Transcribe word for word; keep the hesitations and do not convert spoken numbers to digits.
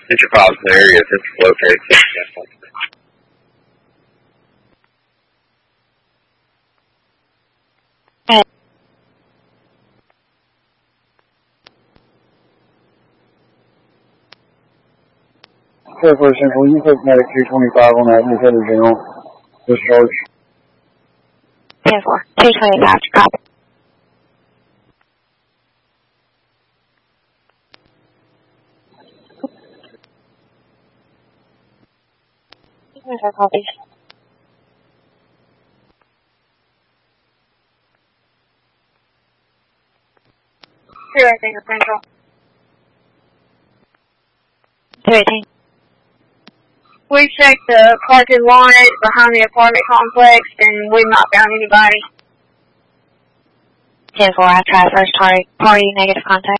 Metropolitan area, it's located. four four Central, you take medic two twenty-five on that, and headed general. Discharge. ten four, two twenty-five, copy. Here's our copies. Zero Finger Central. two eighteen. We checked the parking lot behind the apartment complex, and we've not found anybody. ten four, I tried first party, party negative contact.